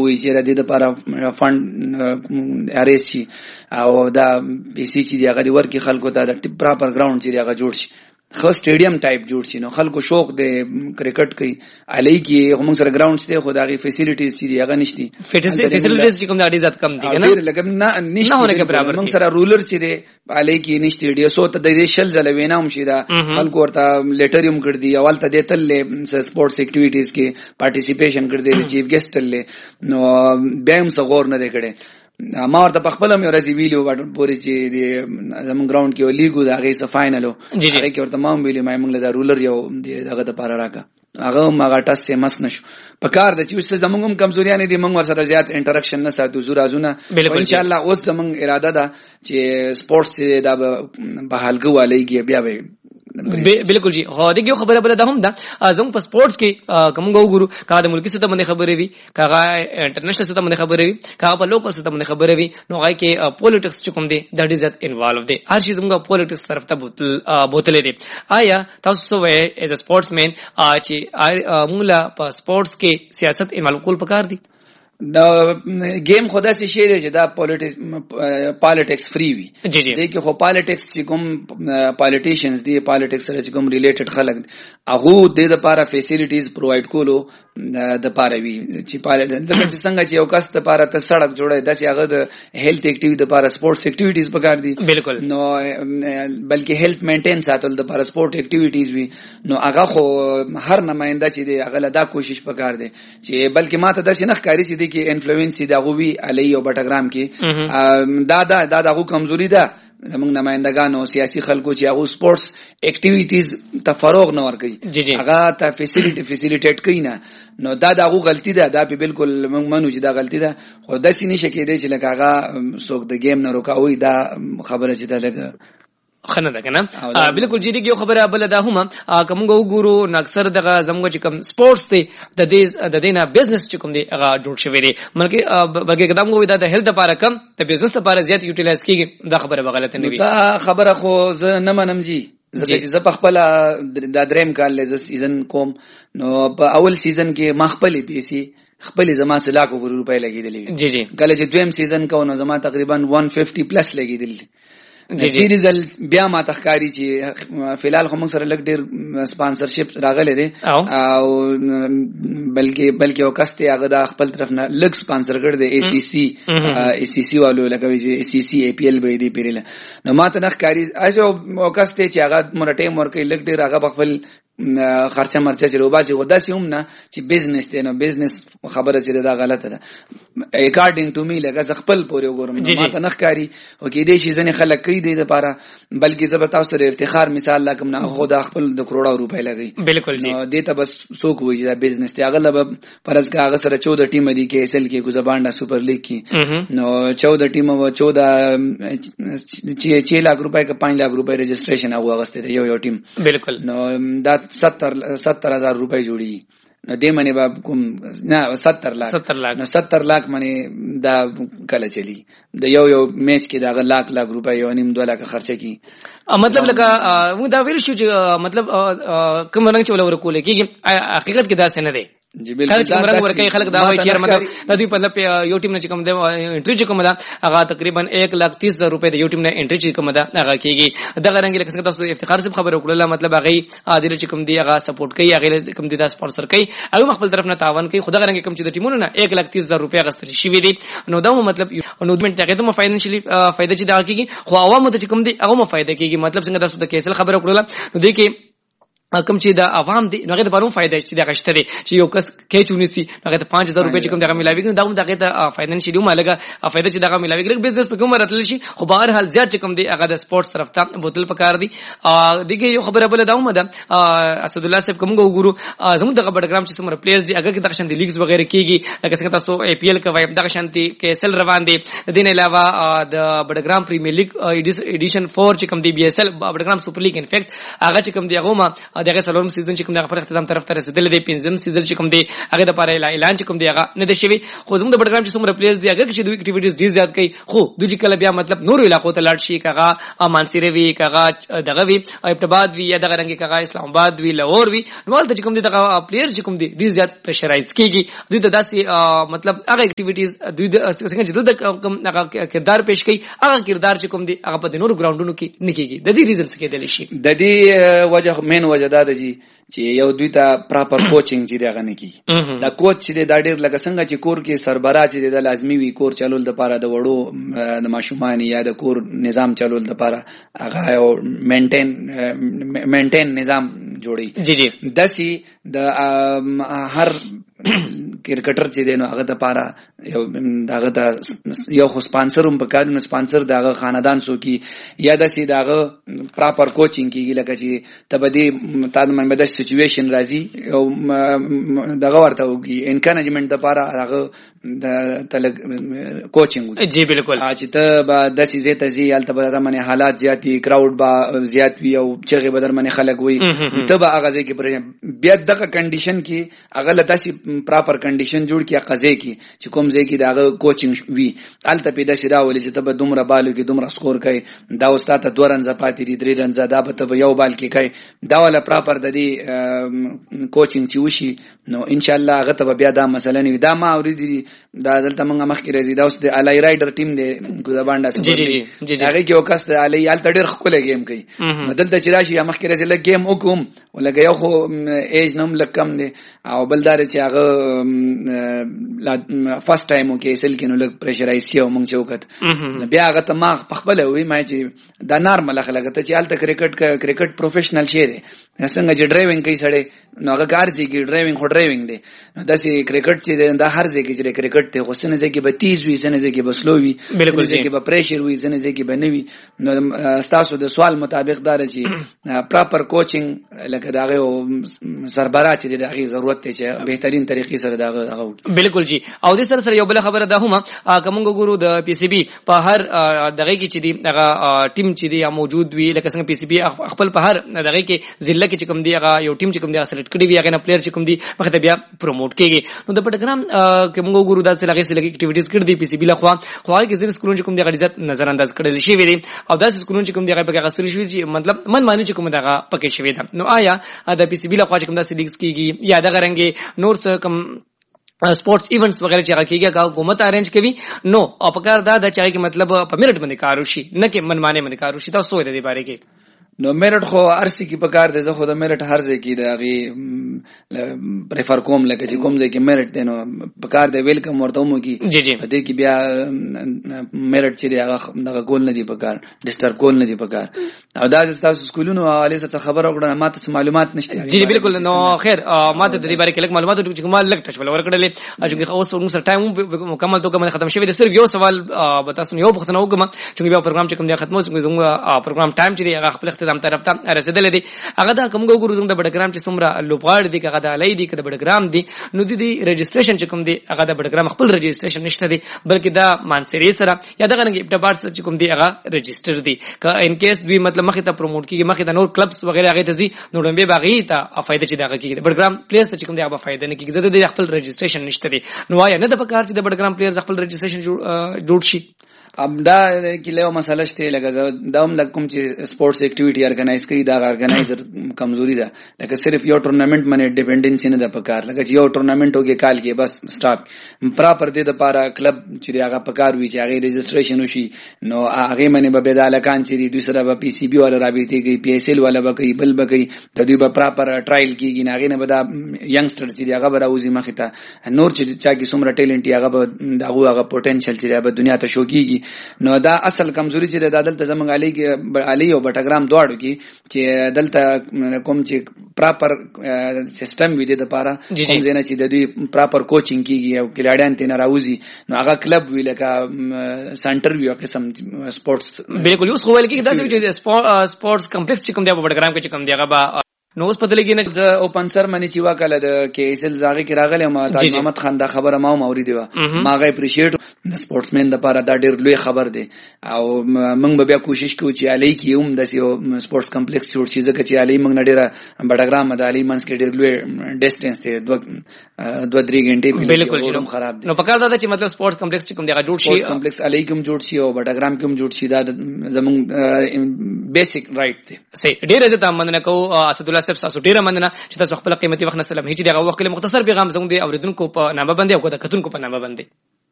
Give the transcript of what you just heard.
وی چې د لپاره فند اریس شي او دا بي سي چې دی هغه ورکی خلکو ته د پراپر ګراوند چې دی هغه جوړ شي خو سټیډیم ټایپ جوړ شي نو خلکو شوق د کرکټ کوي علي کې هم سره ګراوند شته خو دغه فیسیلیټیز چې دی هغه نشته فیسیلیټیز چې کوم د اړې ذات کم دي کنه ډیر لکه نه نشته برابر موږ سره رولر چې دی علي کې نشته ډیر سو ته د دې شل ځله وینا هم شي دا خلکو ورته لیټریوم کړ دی اول ته د تل سپورتس اکټیویټیز کې پارټیسیپیشن کړ دی چیف ګیسټ تل نو بیا هم څه غور نه کړي ما ورته په خپل مې ورځي ویلو پورې چې زمون ګراوند کې لیګو دا غي فائنل هغه کې ورته ما ویلې ما موږ له رولر یو دغه د پاره راکا هغه ما غټه سیمس نشو په کار د چې زمونږ هم کمزوریان دي موږ ور سره زیات انټریکشن نه ساتو زور ازونه ان شاء الله اوس زمونږ اراده ده چې سپورتس دا به حلقه والیږي بیا به بالکل جی هو دغه خبره بل ده هم ده زموږ په سپورتس کې کوم ګورو کا د ملکی سطح باندې خبرې وي کا انټرنیشنل سطح باندې خبرې وي کا په لوکل سطح باندې خبرې وي نو هغه کې پولیټکس چې کوم دي دیٹ از انوالو دي هر شي زموږ پولیټکس طرف ته بوتل دي آیا تاسو وې ایز ا سپورټس مین چې مولا په سپورتس کې سیاست انوالو کول پکار دي دا گیم خدا سي شي دی چې دا پالیټکس فری وي دي کې خو پالیټکس چې کوم پالیټیشنز دي پالیټکس سره چې کوم ریلیټډ خلک هغه د لپاره فیسیلیټیز پرووایډ کولو د لپاره وي چې پالیټکس څنګه چې یو کس د لپاره ته سړک جوړي داسې هغه د هیلث اکټیویټي د لپاره سپورتس اکټیویټیز پکار دي بالکل نو بلکې هیلث مینټین ساتل د لپاره سپورت اکټیویټیز وي نو هغه خو هر نماینده چې دی هغه دا کوشش پکار دی چې بلکې ماته داسې نه ښکاري چې کې انفلوئنس دی غوي علي او بټګرام کې دا دغه کمزوري ده زمونږ نمائندگانو سیاسي خلکو چې هغه سپورتس اکټیویټیز ته فروغ نه ورکوي هغه ته فیسیلیټیټ کوي نه نو دا دغه غلطي ده دا به بالکل موږ منو چې دا غلطي ده خو د سینې شکې دی چې لکه هغه څوک د گیم نه روکاوي دا خبره چې دا لګه خنه ده کنه بالکل جدي یو خبره بل ده هم کوم ګورو ناکسر دغه زموږ چې کوم سپورتس دی د دینه بزنس چې کوم دی هغه جوړ شوی دی بلکې قدم وې دا د هیلث لپاره کم د بزنس لپاره زیات یوټیلایز کیږي دا خبره غلطه نه وي دا خبره خو زه نه منم جی زه په خپل د دریم کال له سیزن کوم نو په اول سیزن کې ما خپل پیسې خپل زما سلاکو روپۍ لګیدلې جی جی کله چې دویم سیزن کو نو زما تقریبا 150 پلس لګیدلې جی رزلټ بیا ما تخکاری چې فلحال خو موږ سره لګ ډیر سپانسرشپ راغلي دي او بلکې وکسته هغه د خپل طرف نه لګ سپانسر کړ دی ای سی سی والو لکه وی سی سی ای پی ایل به دی پیرله نو ما ته نخکاری اجو وکسته چې هغه مرټه مرکې لګ ډیر هغه خپل خرچه مرچه چې روبا چې ودا سیوم نه چې بزنس دی نو بزنس خبره چې دا غلطه ده اکارډینګ ټو می لکه خپل پورې وګورم ما ته نخکاری او کې دې شي ځنه خلک کوي دې لپاره بلکې زه به تاسو سره افتخار مثال لکم نه خو دا خپل د کروڑو روپۍ لګي بالکل جی نو دې ته بس څوک وایي دا بزنس دی هغه لب فرض کا هغه سره 14 ټیم دي کې ایس ال کې ګوزبانډا سپر لیګ کې نو 14 ټیم او 14 6 लाख रुपए का 5 लाख रुपए रजिस्ट्रेशन هغه غسته یو ټیم بالکل نو دا 70,000 روپۍ جوړي نو دې منی باب کوم نه 70 لاک نو 70 لاک منی دا کله چلی د یو میچ کې دا लाख روپۍ یو نیم 2 लाख خرچه کی مطلب لکه موږ دا ویل شو چې مطلب کوم رنګ چول ورکول کېږي حقیقت کې دا څه نه دی جی بالکل دا رنګ ورکې خلک دا وایي چې مطلب د دې په مطلب یو ټیم نه چې کوم د انټری چې کوم دا هغه تقریبا 1,30,000 روپۍ د یو ټیم نه انټری چې کوم دا هغه کېږي دا رنګ لکه څنګه تاسو افتخار سره خبر وکړه مطلب هغه عادل چې کوم دی هغه سپورټ کوي هغه کوم دی دا سپانسر کوي هغه خپل طرف نه تعاون کوي خدای رنګ کوم چې د ټیمونو نه 1,30,000 روپۍ غستل شي وي نو دا مطلب نو دمن ته ته فاینانشلی فائدہ چې دا کېږي خو عوامو ته چې کوم دی هغه فائدہ کېږي مطلب څنګه تاسو د کیسل خبر وکړه نو دې کې کوم چې د عوام دي هغه د بارو فائدہ چې د غشته دي چې یو کس کې چونی سي هغه ته 5,000 روپۍ چې کوم دغه ملاوي دا هم دغه ته فاینانشلی مالګه فائدہ چې دغه ملاوي کې بزنس په کوم راتل شي خو بهر حال زیات چې کوم دي هغه د سپورتس طرف ته بوتل پکار دي دغه یو خبره بل دا هم ده اسد الله صاحب کوم وګورو زموږ دغه بډګرام چې څومره پلیئرز دي هغه کې دغه شان دي لیګز وغیرہ کیږي لکه څنګه تاسو ای پی ایل کوي دغه شانتي کیسل روان دي د دین علاوه د بډګرام پریمیر لیګ ایډیشن 4 چې کوم دی بي اس ال بډګرام سپر لیګ انفیکټ هغه چې کوم دی هغه ما دغه سلورم سیزن چې کوم د خپل اختتام طرف ته رسیدل دی، پنځم سیزن چې کوم دی هغه د پاره اعلان چې کوم دی هغه نه دی شوی. خو زموږ د بډګرام چې څومره پلیئرز دي اگر چې دوی اکټیویټیز ډیر زیات کوي خو دوی کله بیا مطلب نور علاقو ته لاړ شي، کغه مانسیره وی، کغه دغه وی ابتباد وی، یا دغه رنګ کغه اسلام آباد وی، لاهور وی، نو ولته چې کوم دي دغه پلیئرز چې کوم دي ډیر زیات پریشرایز کیږي. دوی د داسې مطلب هغه اکټیویټیز دوی د څنګه چې دوی د هغه کردار پیش کوي، هغه کردار چې کوم دي هغه په نورو ګراوندونو کې نه کیږي. د دې ریزن څه کېدلی شي؟ د دې وجه مین وجه دا ده چې یو دوی ته پراپر کوچینګ چې دغه نه کیږي. دا کوچ چې دا ډیر لکه څنګه چې کور کې سربراه چې د لازمي وي کور چلول د پاره د وړو د ماشومان یا د کور نظام چلول د پاره هغه یو مینټین نظام جوړي. جی جی داسي د هر کرکټر چې دی نو هغه د پاره دغه د یو خو سپانسر هم پکاره، نو سپانسر دغه خاندان سو کی یا داسي دغه پراپر کوچینګ کیږي لکه چې تبدی تادمن بده سچويشن راځي او دغه ورته وږي انکریجمنت د پاره هغه د تلګ کوچینګ. جی بالکل چې ته به داسي زه ته زی الته به من حالات زیاتی کراود با زیات وی او چغه بدر من خلک وي ته به هغه ځکه پر بیا دغه کنډیشن کې هغه لداسي پراپر کنډیشن جوړ کی قضې کی چې کوم ځای کې دغه کوچینګ وی الته پیدا شي راولي چې ته به دومره بالو کې دومره سکور کوي، دا استاد ته 2 رنز پاتې دي 3 رنز دا به ته یو بال کې کوي، دا ولا پراپر د دې کوچینګ چې وشي نو ان شاء الله هغه ته بیا دا مسله نه وي. دا ما اوریدي دا دلته موږ مخکې راځي دا اوس د الی رایډر ټیم دی ګوزبانډا سره. جی جی جی هغه کې وکاست الی الته ډېر خپل گیم کوي، دلته چې راشي مخکې راځي لږ گیم وکوم ولګي یو خو ایج نوم لږ کم دی او بلدار چې هغه فرست ټایم کې سل کې نو لږ پریشرایز شي او موږ چوکت بیا هغه ته ما خپل وي ما چې دا نارمل خلک ته چې الته کرکټ پروفیشنل شي دی څنګه چې ډرایوینګ کوي سړی نو هغه کار شي کې ډرایوینګ خو ډرایوینګ دی داسې کرکټ چې دا هر ځای کې چې کرکټ ته خو سن ځای کې به تیز وي، سن ځای کې به سلو وي، بالکل ځای کې به پریشر وي، سن ځای کې به نه وي. نو تاسو د سوال مطابق دا چې پراپر کوچینګ لکه داغه سربراه چې دغه ضرورت ته چې بهترین طریقې سره دغه بالکل جی. او د سره یو بل خبره ده هم کومګو ګورو د پی سی بی په هر دغه کې چې دی دغه ټیم چې دی موجود وي لکه څنګه پی سی بی خپل په هر دغه کې ضلع کې چې کوم دی هغه یو ټیم چې کوم دی سلیکټ کړي وي هغه نه پلیئر چې کوم دی مخته بیا پروموټ کیږي. نو د پټګرام کومګو ګورو د سره لګي اکټیویټیز کړي دی پی سی بی لخوا خو هغه کې زیر سکرون چې کوم دی غریزت نظر انداز کړل شي وي او داس سکرون چې کوم دی هغه په غستل شي چې مطلب من معنی چې کوم دغه پکې شوی ده. نو آیا د پی سی بی لخوا چې کوم داسې لیګز کیږي یا دغه رنګ نور څه کوم سپورټس ایونټس وغیرہ چې هغه کیږي کا حکومت ارینج کوي نو او پکار دا د چای کې مطلب په میرټ باندې کار وشي نه کې منمانه باندې کار وشي. تاسو د دې باره کې نو میرټ خو ارسی کی پکار دی، زه خو د میرټ هر ځای کې د هغه پریفر کوم لکه چې کوم ځای کې میرټ دی نو پکار دی ویلکم ورته مو کی جی جی په دې کې بیا میرټ چې دی هغه دغه ګول نه دی پکار ډیسټرب کول نه دی پکار. او دا تاسو سکولونو حواله سره خبر وکړه ماته معلومات نشته. جی بالکل. نو خیر ماته د دې باره کې لږ معلومات چې کومه لږ تشول ورکړلې چې اوس موږ سره ټایم مکمل توګه ختم شوی دی. صرف یو سوال به تاسو یو پوښتنه وکم چې بیا پروګرام چې کوم دی ختمو زموږ پروګرام ټایم چې دی هغه خپل اختتام طرف ته رسیدل دي. هغه دا کومګو ګورو زموږ د بډګرام چې څومره لوبغاړي دي هغه د الی دي کده بډګرام دي نو د دې رجسټریشن چې کوم دی هغه د بډګرام خپل رجسټریشن نشته دي بلکې دا مانسری سره یا دغه رنګ ابټبار سره چې کوم دی هغه رجسټر دي که ان کیس دوی مطلب مخه ته پروموټ کیږي مخه د نور کلبس وغیرہ هغه ته زی نو ډمبه باغی ته فائدہ چې دغه کیږي بډګرام پلیئرز ته چې کوم دی هغه فائدہ نه کیږي زده د خپل رجسټریشن نشته دي. نو وایا نه د پکار چې د بډګرام پلیئرز خپل رجسټریشن جوړ شي. اب دا کې له مسله شته لکه دا هم کوم چې سپورټس اکټیویټي ارګنایز کوي دا ارګنایزر کمزوري ده لکه صرف یو ټورنمنت باندې ډیپندنسي نه ده پکار لکه چې یو ټورنمنت وګي کال کې بس سټاپ پراپر دې د پاره کلب چې هغه پکار وي چې هغه رجسټریشن وشي نو هغه باندې به بدالکان چې دوی سره به پی سی بی ولا رابطه کوي پی ایس ایل ولا به کوي بل به کوي د دوی به پراپر ټرایل کیږي هغه نه به دا ینګستر چې هغه به راوځي مخې ته نور چې چا کې څومره ټیلنټ هغه به هغه پوتنشل چې هغه دنیا ته شو کیږي. نو دا اصل کمزوري چې د دلته زمنګ علي او بټګرام دواړو کې چې دلته کوم چې پراپر سیستم وي د لپاره کوم زنه چې د دوی پراپر کوچینګ کیږي او کلاډیان تین راوځي نو هغه کلب وی لکه سنټر وی او قسم سپورټس بالکل اوس خو ویل کې دا چې سپورټس کمپلیکس چې کوم دی په بټګرام کې چې کوم دی هغه نو اوس پدلګي نه د اوپن سرمنی چې وکاله د کیسل زاغي کې راغله ما تاج محمد خان دا خبره ما موري دی ما غي اپریشیټ د سپورټسمن لپاره دا ډیر لوی خبر دی او موږ به بیا کوشش کوو چې علي کې هم د سپورټس کمپلیکس جوړ شي ځکه چې علي موږ ډیره بډګرام د علي منس کې ډیر لوی ډیسټنس دی 2-3 غنټې بالکل خراب دی نو پکار دا چې مطلب سپورټس کمپلیکس چې کوم دی جوړ شي کمپلیکس علي کوم جوړ شي او بډګرام کوم جوړ شي دا زموږ بیسیک رائټ دی صحیح ډیر زه ته مننه کوم اسد الله صاحب تاسو ډیر مننه چې تاسو خپل قیمتي وخت نه سلام هیڅ دغه وخت له مختصر پیغام زموږ دی اوریدونکو په نامه باندې او کتونکو په نامه باندې